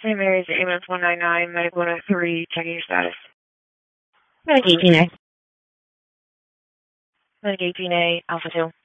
St. Mary's ambulance 199, medic 103, checking your status. Medic 18A. Medic 18A, Alpha 2.